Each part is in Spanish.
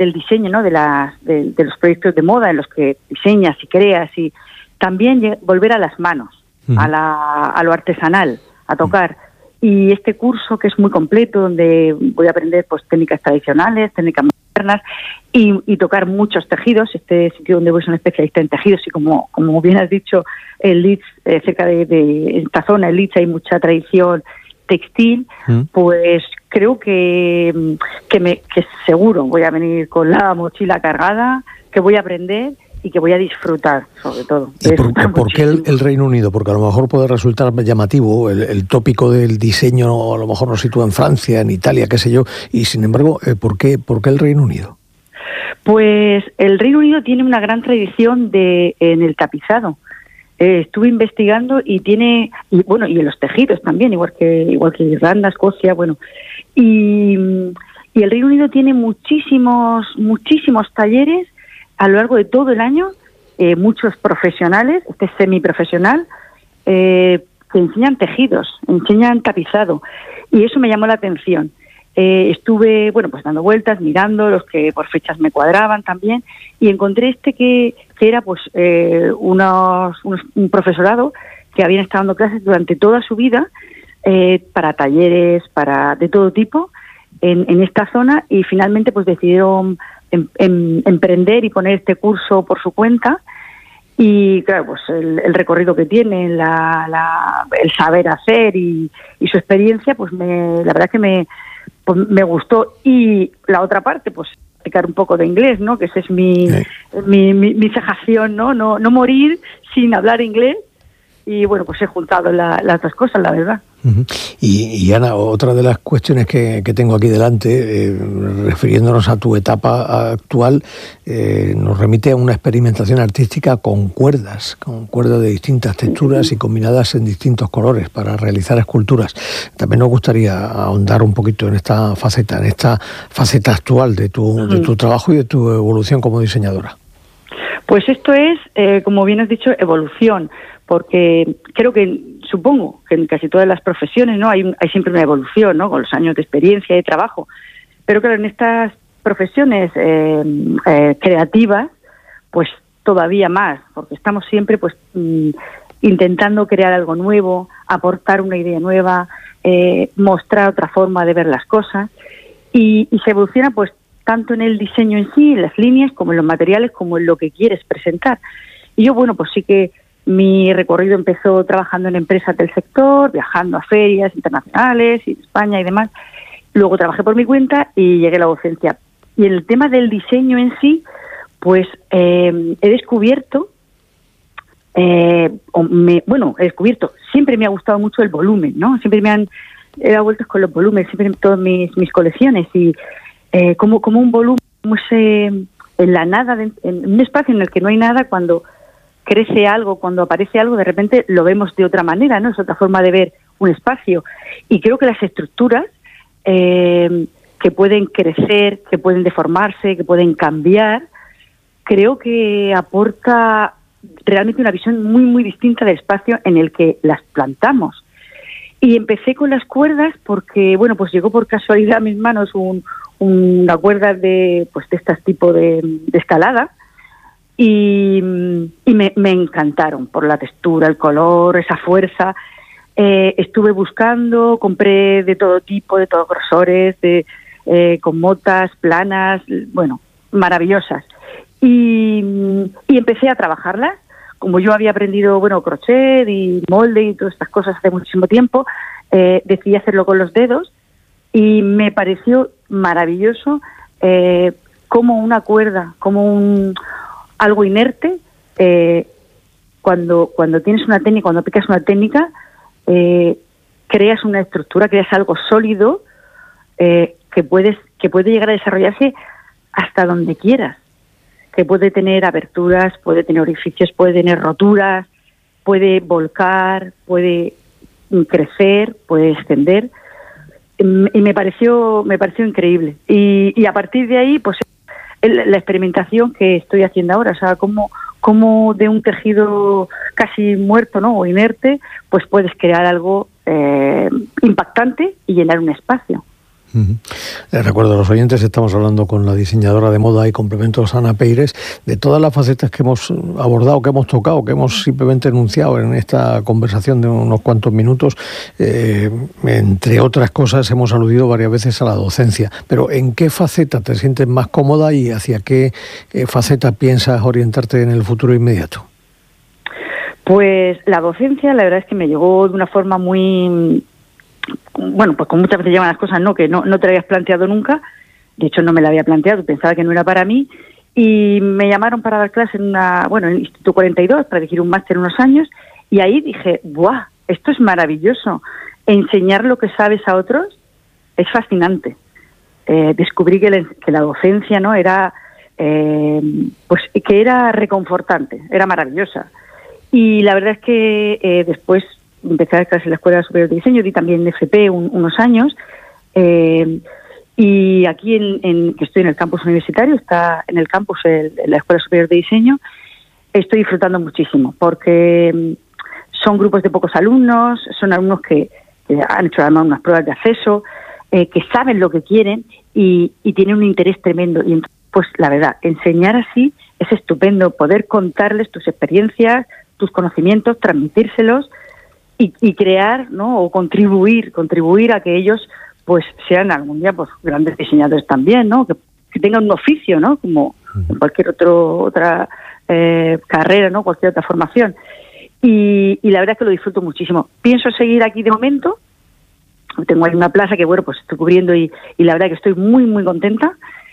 del diseño, ¿no? De los proyectos de moda en los que diseñas y creas, y también volver a las manos, a lo artesanal, a tocar. Y este curso, que es muy completo, donde voy a aprender pues técnicas tradicionales, técnicas modernas y tocar muchos tejidos. Este sitio donde voy es un especialista en tejidos y como bien has dicho, en Leeds, cerca de esta zona, en Leeds hay mucha tradición textil, pues creo que seguro voy a venir con la mochila cargada, que voy a aprender y que voy a disfrutar, sobre todo. ¿Por qué el Reino Unido? Porque a lo mejor puede resultar llamativo el tópico del diseño, a lo mejor nos sitúa en Francia, en Italia, qué sé yo, y sin embargo, ¿por qué el Reino Unido? Pues el Reino Unido tiene una gran tradición en el tapizado. Estuve investigando y en los tejidos también, igual que Irlanda, Escocia, y el Reino Unido tiene muchísimos talleres a lo largo de todo el año, muchos profesionales, semiprofesional, que enseñan tejidos, enseñan tapizado, y eso me llamó la atención. Estuve dando vueltas, mirando los que por fechas me cuadraban también, y encontré que era un profesorado que habían estado dando clases durante toda su vida para talleres, de todo tipo en esta zona, y finalmente pues decidieron emprender y poner este curso por su cuenta. Y claro, pues el recorrido que tiene, el saber hacer y su experiencia, pues la verdad que me gustó. Y la otra parte, pues practicar un poco de inglés, ¿no? Que esa es mi cejación, ¿no? No morir sin hablar inglés. Y pues he juntado las dos cosas, la verdad. Y Ana, otra de las cuestiones que tengo aquí delante, refiriéndonos a tu etapa actual, nos remite a una experimentación artística con cuerdas de distintas texturas y combinadas en distintos colores para realizar esculturas. También nos gustaría ahondar un poquito en esta faceta actual de tu trabajo y de tu evolución como diseñadora. Pues esto es, como bien has dicho, evolución, porque supongo que en casi todas las profesiones, ¿no? Hay siempre una evolución, ¿no? Con los años de experiencia y de trabajo. Pero claro, en estas profesiones creativas, pues todavía más, porque estamos siempre pues intentando crear algo nuevo, aportar una idea nueva, mostrar otra forma de ver las cosas, y se evoluciona pues tanto en el diseño en sí, en las líneas, como en los materiales, como en lo que quieres presentar. Y yo, pues sí que mi recorrido empezó trabajando en empresas del sector, viajando a ferias internacionales y España y demás. Luego trabajé por mi cuenta y llegué a la docencia. Y en el tema del diseño en sí, pues he descubierto, siempre me ha gustado mucho el volumen, ¿no? Siempre he dado vueltas con los volúmenes, siempre en todas mis colecciones, y como un volumen, en la nada, en un espacio en el que no hay nada, cuando crece algo, cuando aparece algo, de repente lo vemos de otra manera, ¿no? Es otra forma de ver un espacio. Y creo que las estructuras que pueden crecer, que pueden deformarse, que pueden cambiar, creo que aporta realmente una visión muy, muy distinta del espacio en el que las plantamos. Y empecé con las cuerdas porque, pues llegó por casualidad a mis manos una cuerda de estas tipo de escalada, y me encantaron por la textura, el color, esa fuerza. Estuve buscando, compré de todo tipo, de todos grosores, con motas planas, maravillosas. Y empecé a trabajarlas. Como yo había aprendido, crochet y molde y todas estas cosas hace muchísimo tiempo, decidí hacerlo con los dedos, y me pareció maravilloso como una cuerda, como algo inerte, cuando tienes una técnica, cuando aplicas una técnica, creas una estructura, creas algo sólido que puede llegar a desarrollarse hasta donde quieras, que puede tener aberturas, puede tener orificios, puede tener roturas, puede volcar, puede crecer, puede extender. Y me pareció increíble. Y a partir de ahí, pues la experimentación que estoy haciendo ahora, o sea, cómo de un tejido casi muerto, ¿no?, o inerte, pues puedes crear algo impactante y llenar un espacio. Les recuerdo a los oyentes, estamos hablando con la diseñadora de moda y complementos Ana Peires de todas las facetas que hemos abordado, que hemos tocado, que hemos simplemente enunciado en esta conversación de unos cuantos minutos. Entre otras cosas hemos aludido varias veces a la docencia, pero ¿en qué faceta te sientes más cómoda y hacia qué faceta piensas orientarte en el futuro inmediato? Pues la docencia, la verdad es que me llegó de una forma muy... Bueno, pues como muchas veces llevan las cosas, ¿no? Que no te lo habías planteado nunca. De hecho, no me la había planteado, pensaba que no era para mí. Y me llamaron para dar clase en el Instituto 42, para dirigir un máster unos años. Y ahí dije, ¡buah! Esto es maravilloso. Enseñar lo que sabes a otros es fascinante. Descubrí que la docencia, ¿no? Era, pues que era reconfortante, era maravillosa. Y la verdad es que después empecé a dar clases en la Escuela Superior de Diseño, di también FP unos años, y aquí que estoy en el campus universitario, está en el campus la Escuela Superior de Diseño, estoy disfrutando muchísimo, porque son grupos de pocos alumnos, son alumnos que han hecho además unas pruebas de acceso, que saben lo que quieren y tienen un interés tremendo. Y entonces, pues la verdad, enseñar así es estupendo, poder contarles tus experiencias, tus conocimientos, transmitírselos, y crear, ¿no? O contribuir a que ellos pues sean algún día pues grandes diseñadores también, ¿no? Que tengan un oficio, ¿no? Como en cualquier otra carrera, ¿no? Cualquier otra formación. Y la verdad es que lo disfruto muchísimo. Pienso seguir aquí de momento. Tengo ahí una plaza que, bueno, pues estoy cubriendo y la verdad que estoy muy, muy contenta.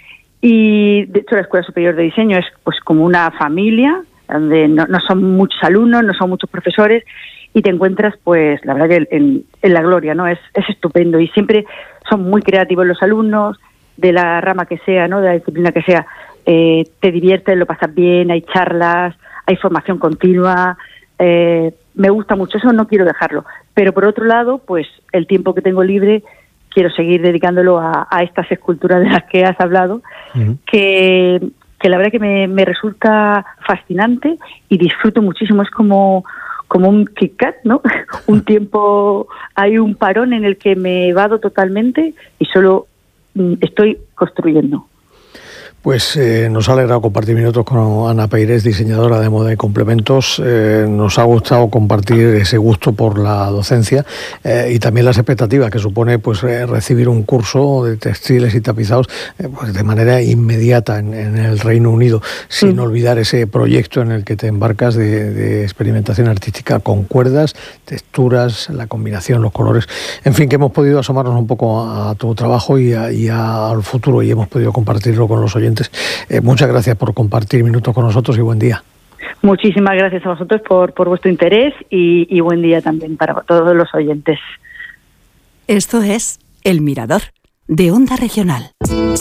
Y de hecho la Escuela Superior de Diseño es pues como una familia, donde no son muchos alumnos, no son muchos profesores, y te encuentras, pues, la verdad que en la gloria, ¿no? Es estupendo, y siempre son muy creativos los alumnos, de la rama que sea, ¿no? De la disciplina que sea, te diviertes, lo pasas bien, hay charlas, hay formación continua, me gusta mucho eso, no quiero dejarlo. Pero por otro lado, pues, el tiempo que tengo libre, quiero seguir dedicándolo a estas esculturas de las que has hablado, que la verdad que me resulta fascinante y disfruto muchísimo. Es como un Kit-Kat, ¿no? Un tiempo, hay un parón en el que me evado totalmente y solo estoy construyendo. Pues nos ha alegrado compartir minutos con Ana Peires, diseñadora de moda y complementos. Nos ha gustado compartir ese gusto por la docencia y también las expectativas que supone pues recibir un curso de textiles y tapizados pues de manera inmediata en el Reino Unido, sin olvidar ese proyecto en el que te embarcas de experimentación artística con cuerdas, texturas, la combinación, los colores. En fin, que hemos podido asomarnos un poco a tu trabajo y al futuro, y hemos podido compartirlo con los oyentes. Muchas gracias por compartir minutos con nosotros y buen día. Muchísimas gracias a vosotros por vuestro interés y buen día también para todos los oyentes. Esto es El Mirador, de Onda Regional.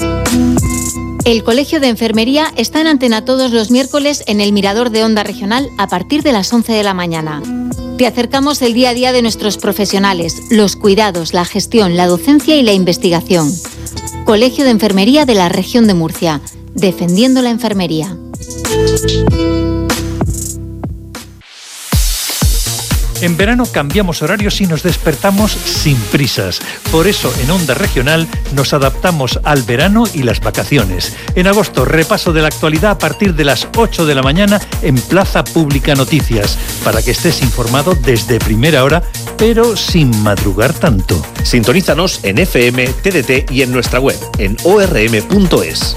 El Colegio de Enfermería está en antena todos los miércoles en El Mirador de Onda Regional a partir de las 11 de la mañana. Te acercamos el día a día de nuestros profesionales, los cuidados, la gestión, la docencia y la investigación. Colegio de Enfermería de la Región de Murcia, defendiendo la enfermería. En verano cambiamos horarios y nos despertamos sin prisas. Por eso en Onda Regional nos adaptamos al verano y las vacaciones. En agosto, repaso de la actualidad a partir de las 8 de la mañana en Plaza Pública Noticias, para que estés informado desde primera hora, pero sin madrugar tanto. Sintonízanos en FM, TDT y en nuestra web, en orm.es.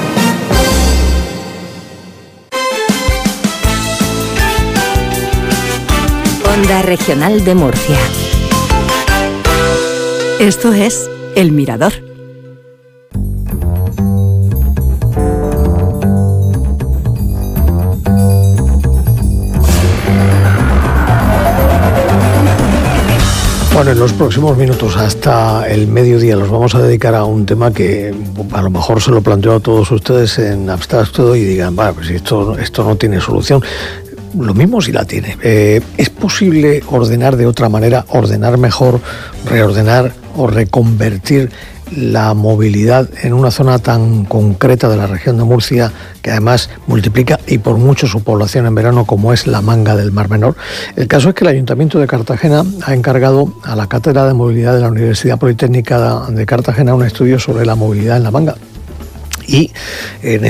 Onda Regional de Murcia. Esto es El Mirador. Bueno, en los próximos minutos hasta el mediodía los vamos a dedicar a un tema que a lo mejor se lo planteo a todos ustedes en abstracto y digan, pues esto no tiene solución. lo mismo si la tiene. ¿Es posible ordenar de otra manera, ordenar mejor, reordenar o reconvertir la movilidad en una zona tan concreta de la región de Murcia, que además multiplica y por mucho su población en verano, como es la Manga del Mar Menor? El caso es que el Ayuntamiento de Cartagena ha encargado a la Cátedra de Movilidad de la Universidad Politécnica de Cartagena un estudio sobre la movilidad en la Manga. Y en